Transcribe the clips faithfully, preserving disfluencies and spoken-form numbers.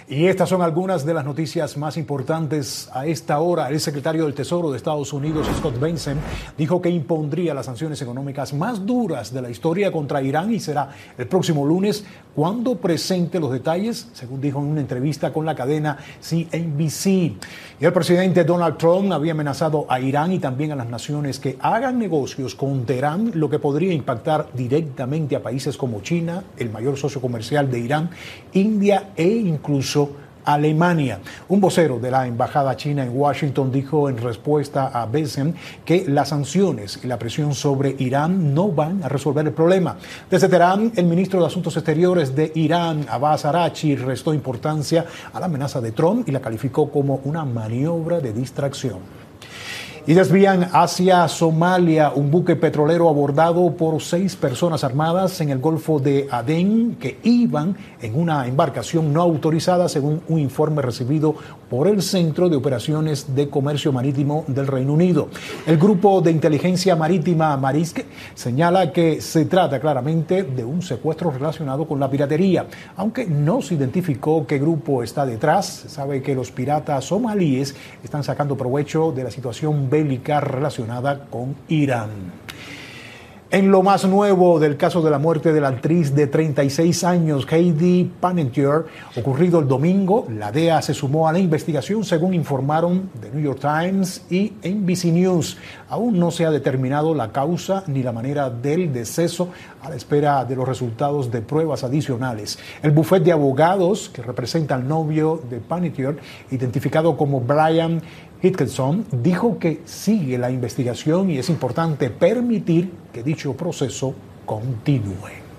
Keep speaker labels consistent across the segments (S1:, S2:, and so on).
S1: Y estas son algunas de las noticias más importantes a esta hora. El secretario del Tesoro de Estados Unidos, Scott Bessent, dijo que impondría las sanciones económicas más duras de la historia contra Irán y será el próximo lunes cuando presente los detalles, según dijo en una entrevista con la cadena C N B C. Y el presidente Donald Trump había amenazado a Irán y también a las naciones que hagan negocios con Teherán, lo que podría impactar directamente a países como China, el mayor socio comercial de Irán, India e incluso Alemania. Un vocero de la embajada china en Washington dijo en respuesta a Bessent que las sanciones y la presión sobre Irán no van a resolver el problema. Desde Teherán, el ministro de Asuntos Exteriores de Irán, Abbas Araghchi, restó importancia a la amenaza de Trump y la calificó como una maniobra de distracción. Y desvían hacia Somalia un buque petrolero abordado por seis personas armadas en el Golfo de Adén que iban en una embarcación no autorizada, según un informe recibido por el Centro de Operaciones de Comercio Marítimo del Reino Unido. El grupo de inteligencia marítima Maersk señala que se trata claramente de un secuestro relacionado con la piratería, aunque no se identificó qué grupo está detrás. Se sabe que los piratas somalíes están sacando provecho de la situación bélica relacionada con Irán. En lo más nuevo del caso de la muerte de la actriz de treinta y seis años, Heidi Panettiere, ocurrido el domingo, la D E A se sumó a la investigación, según informaron The New York Times y N B C News. Aún no se ha determinado la causa ni la manera del deceso, a la espera de los resultados de pruebas adicionales. El bufete de abogados que representa al novio de Panettiere, identificado como Brian Hitchison, dijo que sigue la investigación y es importante permitir que dicho proceso continúe.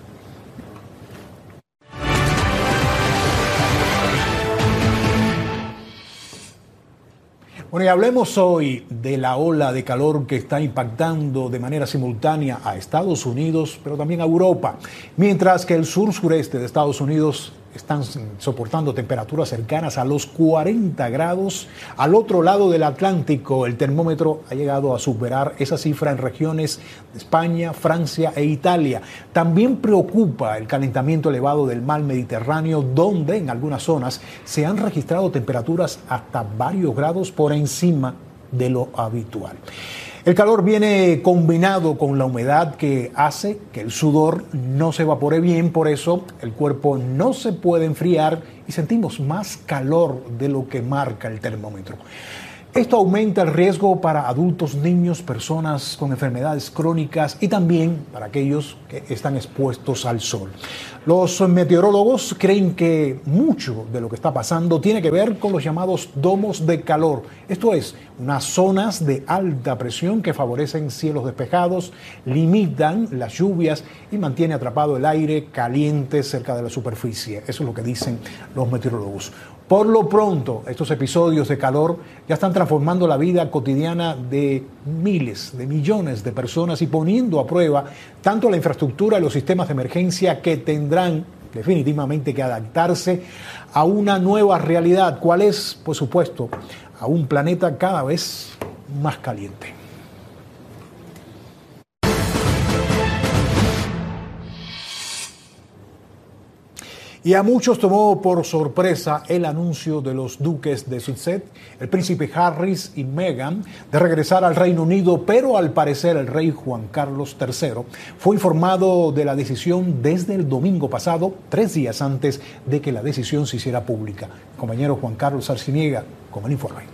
S1: Bueno, y hablemos hoy de la ola de calor que está impactando de manera simultánea a Estados Unidos, pero también a Europa, mientras que el sur-sureste de Estados Unidos están soportando temperaturas cercanas a los cuarenta grados. Al otro lado del Atlántico, el termómetro ha llegado a superar esa cifra en regiones de España, Francia e Italia. También preocupa el calentamiento elevado del mar Mediterráneo, donde en algunas zonas se han registrado temperaturas hasta varios grados por encima de lo habitual. El calor viene combinado con la humedad que hace que el sudor no se evapore bien, por eso el cuerpo no se puede enfriar y sentimos más calor de lo que marca el termómetro. Esto aumenta el riesgo para adultos, niños, personas con enfermedades crónicas y también para aquellos que están expuestos al sol. Los meteorólogos creen que mucho de lo que está pasando tiene que ver con los llamados domos de calor. Esto es, unas zonas de alta presión que favorecen cielos despejados, limitan las lluvias y mantiene atrapado el aire caliente cerca de la superficie. Eso es lo que dicen los meteorólogos. Por lo pronto, estos episodios de calor ya están transformando la vida cotidiana de miles, de millones de personas y poniendo a prueba tanto la infraestructura y los sistemas de emergencia que tendrán definitivamente que adaptarse a una nueva realidad. ¿Cuál es? Por supuesto, a un planeta cada vez más caliente. Y a muchos tomó por sorpresa el anuncio de los duques de Sussex, el príncipe Harry y Meghan, de regresar al Reino Unido, pero al parecer el rey Juan Carlos tercero fue informado de la decisión desde el domingo pasado, tres días antes de que la decisión se hiciera pública. El compañero Juan Carlos Arciniega con el informe.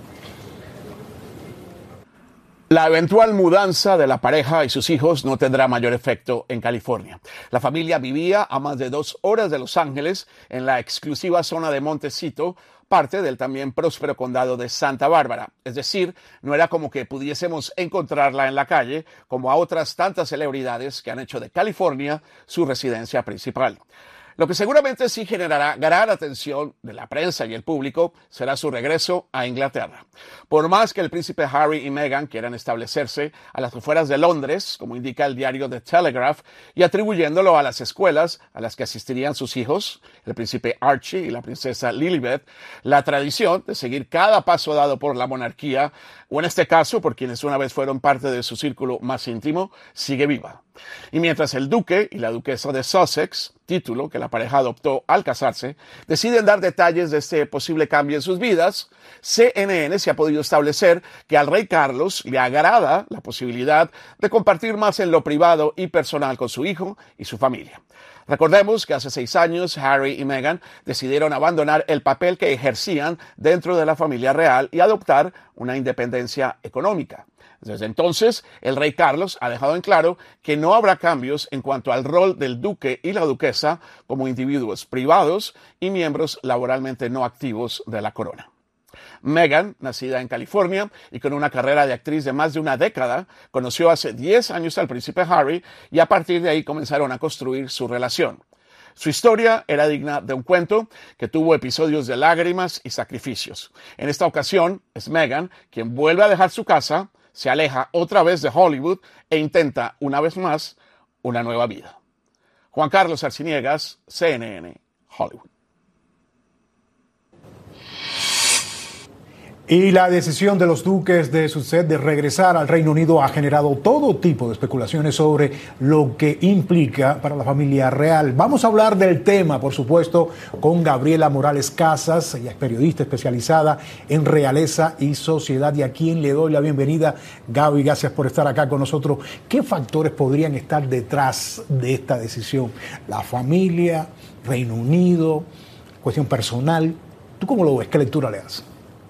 S2: La eventual mudanza de la pareja y sus hijos no tendrá mayor efecto en California. La familia vivía a más de dos horas de Los Ángeles, en la exclusiva zona de Montecito, parte del también próspero condado de Santa Bárbara. Es decir, no era como que pudiésemos encontrarla en la calle, como a otras tantas celebridades que han hecho de California su residencia principal. Lo que seguramente sí generará gran atención de la prensa y el público será su regreso a Inglaterra. Por más que el príncipe Harry y Meghan quieran establecerse a las afueras de Londres, como indica el diario The Telegraph, y atribuyéndolo a las escuelas a las que asistirían sus hijos, el príncipe Archie y la princesa Lilibet, la tradición de seguir cada paso dado por la monarquía, o en este caso por quienes una vez fueron parte de su círculo más íntimo, sigue viva. Y mientras el duque y la duquesa de Sussex, título que la pareja adoptó al casarse, deciden dar detalles de este posible cambio en sus vidas, C N N se ha podido establecer que al rey Carlos le agrada la posibilidad de compartir más en lo privado y personal con su hijo y su familia. Recordemos que hace seis años Harry y Meghan decidieron abandonar el papel que ejercían dentro de la familia real y adoptar una independencia económica. Desde entonces, el rey Carlos ha dejado en claro que no habrá cambios en cuanto al rol del duque y la duquesa como individuos privados y miembros laboralmente no activos de la corona. Meghan, nacida en California y con una carrera de actriz de más de una década, conoció hace diez años al príncipe Harry y a partir de ahí comenzaron a construir su relación. Su historia era digna de un cuento que tuvo episodios de lágrimas y sacrificios. En esta ocasión es Meghan quien vuelve a dejar su casa, se aleja otra vez de Hollywood e intenta una vez más una nueva vida. Juan Carlos Arciniegas, C N N, Hollywood.
S1: Y la decisión de los duques de Sussex de regresar al Reino Unido ha generado todo tipo de especulaciones sobre lo que implica para la familia real. Vamos a hablar del tema, por supuesto, con Gabriela Morales Casas. Ella es periodista especializada en realeza y sociedad, y a quien le doy la bienvenida. Gaby, gracias por estar acá con nosotros. ¿Qué factores podrían estar detrás de esta decisión? La familia, Reino Unido, cuestión personal. ¿Tú cómo lo ves? ¿Qué lectura le das?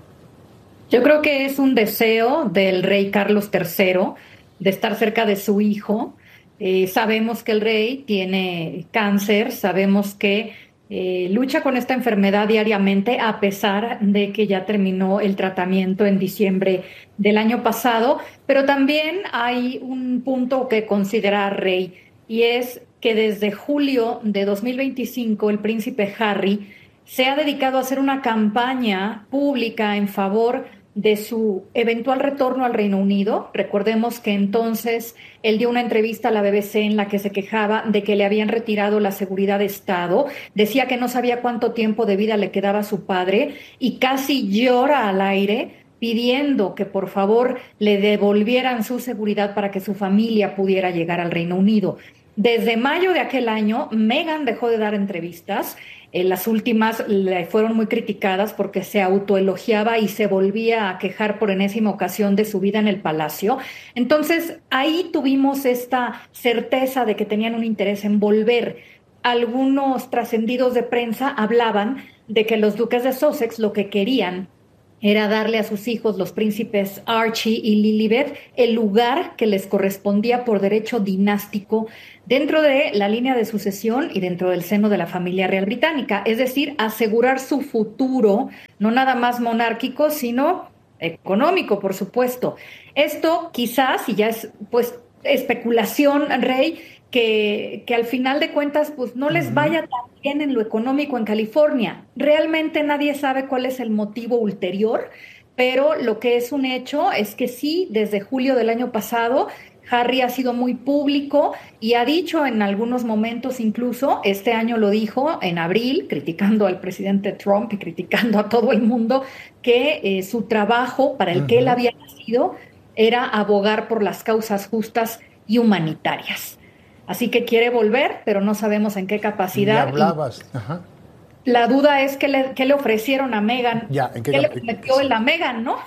S3: Yo creo que es un deseo del rey Carlos tercero de estar cerca de su hijo. Eh, sabemos que el rey tiene cáncer, sabemos que eh, lucha con esta enfermedad diariamente, a pesar de que ya terminó el tratamiento en diciembre del año pasado, pero también hay un punto que considerar, Rey, y es que desde julio de dos mil veinticinco el príncipe Harry se ha dedicado a hacer una campaña pública en favor de su eventual retorno al Reino Unido. Recordemos que entonces él dio una entrevista a la B B C en la que se quejaba de que le habían retirado la seguridad de Estado, decía que no sabía cuánto tiempo de vida le quedaba a su padre y casi llora al aire pidiendo que por favor le devolvieran su seguridad para que su familia pudiera llegar al Reino Unido. Desde mayo de aquel año, Meghan dejó de dar entrevistas. Eh, las últimas le fueron muy criticadas porque se autoelogiaba y se volvía a quejar por enésima ocasión de su vida en el palacio. Entonces, ahí tuvimos esta certeza de que tenían un interés en volver. Algunos trascendidos de prensa hablaban de que los duques de Sussex lo que querían era darle a sus hijos, los príncipes Archie y Lilibet, el lugar que les correspondía por derecho dinástico dentro de la línea de sucesión y dentro del seno de la familia real británica, es decir, asegurar su futuro, no nada más monárquico, sino económico, por supuesto. Esto quizás, y ya es pues especulación, Rey, que, que al final de cuentas pues no les vaya tan bien en lo económico en California. Realmente nadie sabe cuál es el motivo ulterior, pero lo que es un hecho es que sí, desde julio del año pasado, Harry ha sido muy público y ha dicho en algunos momentos, incluso este año lo dijo en abril, criticando al presidente Trump y criticando a todo el mundo, que eh, su trabajo para el uh-huh. que él había nacido era abogar por las causas justas y humanitarias. Así que quiere volver, pero no sabemos en qué capacidad.
S1: Y hablabas. Ajá.
S3: La duda es qué le, qué le ofrecieron a Meghan.
S1: Ya, ¿en qué,
S3: ¿Qué le prometió él a Meghan, no?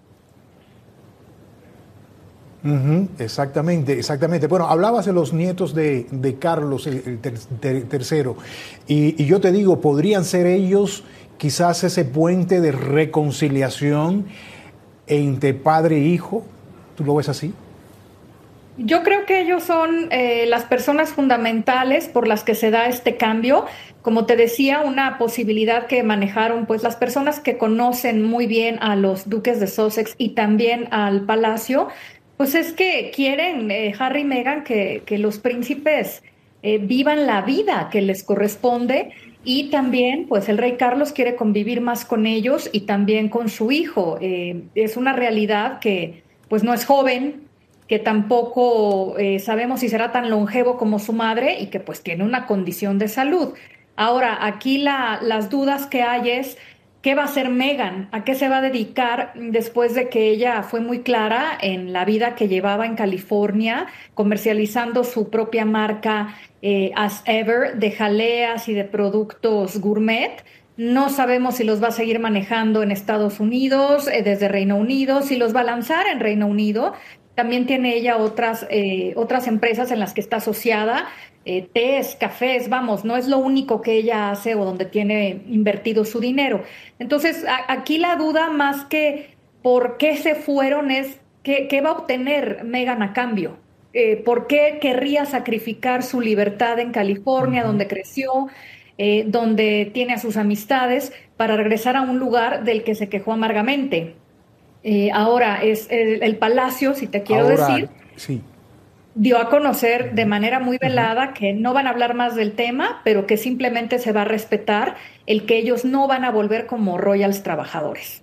S1: Uh-huh, exactamente, exactamente. Bueno, hablabas de los nietos de, de Carlos el, el ter, ter, tercero y, y yo te digo, podrían ser ellos quizás ese puente de reconciliación entre padre e hijo. ¿Tú lo ves así?
S3: Yo creo que ellos son eh, las personas fundamentales por las que se da este cambio. Como te decía, una posibilidad que manejaron pues las personas que conocen muy bien a los duques de Sussex y también al palacio, pues es que quieren, eh, Harry y Meghan, que, que los príncipes eh, vivan la vida que les corresponde, y también pues el rey Carlos quiere convivir más con ellos y también con su hijo. Eh, es una realidad que pues no es joven, que tampoco eh, sabemos si será tan longevo como su madre y que pues tiene una condición de salud. Ahora, aquí la, las dudas que hay es ¿qué va a hacer Meghan? ¿A qué se va a dedicar después de que ella fue muy clara en la vida que llevaba en California, comercializando su propia marca eh, As Ever de jaleas y de productos gourmet? No sabemos si los va a seguir manejando en Estados Unidos, eh, desde Reino Unido, si los va a lanzar en Reino Unido. También tiene ella otras, eh, otras empresas en las que está asociada, eh, tés, cafés, vamos, no es lo único que ella hace o donde tiene invertido su dinero. Entonces, a, aquí la duda más que por qué se fueron es qué, qué va a obtener Meghan a cambio. Eh, ¿por qué querría sacrificar su libertad en California, uh-huh. donde creció, eh, donde tiene a sus amistades, para regresar a un lugar del que se quejó amargamente? Eh, ahora es el, el Palacio, si te quiero
S1: ahora,
S3: decir,
S1: sí.
S3: dio a conocer de manera muy velada que no van a hablar más del tema, pero que simplemente se va a respetar el que ellos no van a volver como royals trabajadores.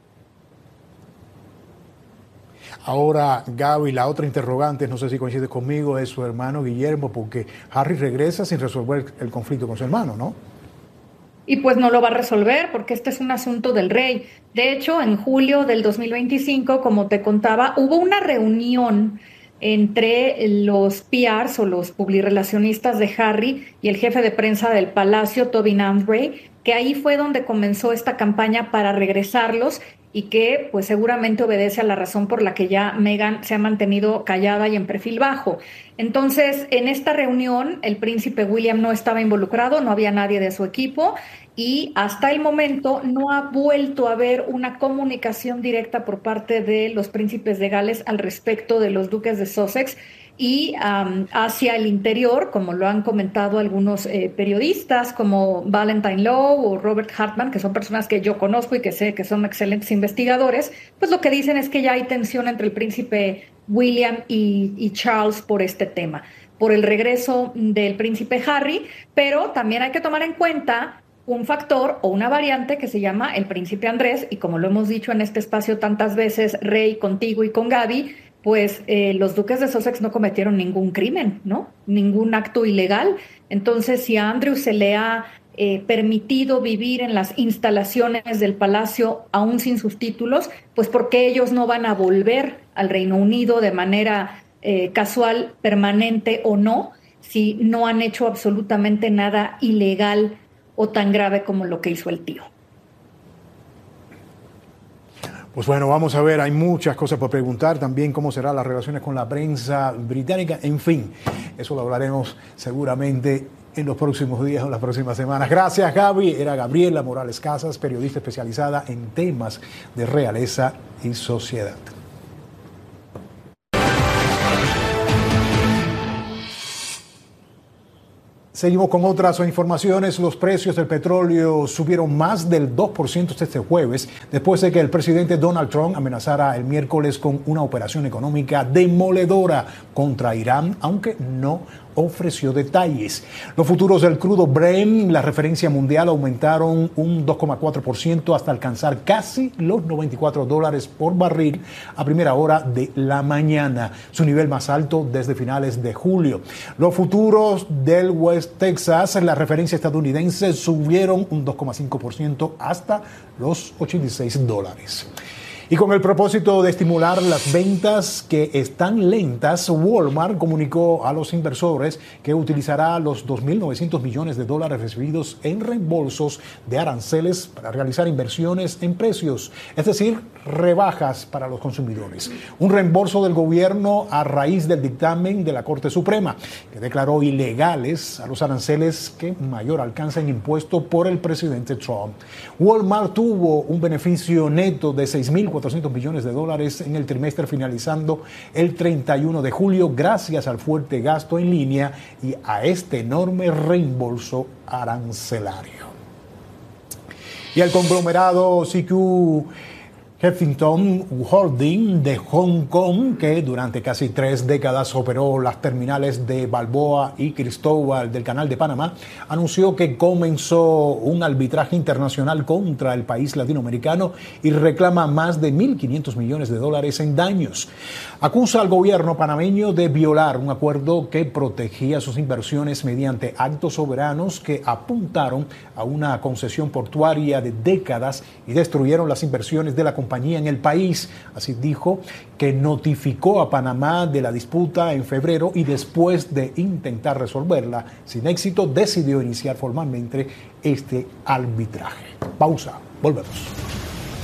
S1: Ahora, Gaby, la otra interrogante, no sé si coincide conmigo, es su hermano Guillermo, porque Harry regresa sin resolver el conflicto con su hermano, ¿no?
S3: Y pues no lo va a resolver porque este es un asunto del rey. De hecho, en julio del dos mil veinticinco, como te contaba, hubo una reunión entre los P Rs o los publirelacionistas de Harry y el jefe de prensa del Palacio, Tobin Ambrey, que ahí fue donde comenzó esta campaña para regresarlos y que pues seguramente obedece a la razón por la que ya Meghan se ha mantenido callada y en perfil bajo. Entonces, en esta reunión el príncipe William no estaba involucrado, no había nadie de su equipo y hasta el momento no ha vuelto a haber una comunicación directa por parte de los príncipes de Gales al respecto de los duques de Sussex y um, hacia el interior, como lo han comentado algunos eh, periodistas como Valentine Lowe o Robert Hartman, que son personas que yo conozco y que sé que son excelentes investigadores, pues lo que dicen es que ya hay tensión entre el príncipe William y, y Charles por este tema, por el regreso del príncipe Harry, pero también hay que tomar en cuenta un factor o una variante que se llama el príncipe Andrés, y como lo hemos dicho en este espacio tantas veces, Rey, contigo y con Gaby, pues eh, los duques de Sussex no cometieron ningún crimen, ¿no? Ningún acto ilegal. Entonces, si a Andrew se le ha eh, permitido vivir en las instalaciones del palacio aún sin sus títulos, pues ¿por qué ellos no van a volver al Reino Unido de manera eh, casual, permanente o no, si no han hecho absolutamente nada ilegal o tan grave como lo que hizo el tío?
S1: Pues bueno, vamos a ver, hay muchas cosas por preguntar, también cómo serán las relaciones con la prensa británica, en fin, eso lo hablaremos seguramente en los próximos días o las próximas semanas. Gracias, Gaby. Era Gabriela Morales Casas, periodista especializada en temas de realeza y sociedad. Seguimos con otras informaciones. Los precios del petróleo subieron más del dos por ciento este jueves, después de que el presidente Donald Trump amenazara el miércoles con una operación económica demoledora contra Irán, aunque no ofreció detalles. Los futuros del crudo Brent, la referencia mundial, aumentaron un dos coma cuatro por ciento hasta alcanzar casi los noventa y cuatro dólares por barril a primera hora de la mañana, su nivel más alto desde finales de julio. Los futuros del West Texas, la referencia estadounidense, subieron un dos coma cinco por ciento hasta los ochenta y seis dólares. Y con el propósito de estimular las ventas que están lentas, Walmart comunicó a los inversores que utilizará los dos mil novecientos millones de dólares recibidos en reembolsos de aranceles para realizar inversiones en precios, es decir, rebajas para los consumidores. Un reembolso del gobierno a raíz del dictamen de la Corte Suprema, que declaró ilegales a los aranceles que mayor alcanza en impuesto por el presidente Trump. Walmart tuvo un beneficio neto de seis mil cuatrocientos millones de dólares en el trimestre finalizando el treinta y uno de julio gracias al fuerte gasto en línea y a este enorme reembolso arancelario. Y el conglomerado C Q Huntington Holding de Hong Kong, que durante casi tres décadas operó las terminales de Balboa y Cristóbal del Canal de Panamá, anunció que comenzó un arbitraje internacional contra el país latinoamericano y reclama más de mil quinientos millones de dólares en daños. Acusa al gobierno panameño de violar un acuerdo que protegía sus inversiones mediante actos soberanos que apuntaron a una concesión portuaria de décadas y destruyeron las inversiones de la compañía en el país. Así dijo que notificó a Panamá de la disputa en febrero y después de intentar resolverla sin éxito decidió iniciar formalmente este arbitraje. Pausa, volvemos.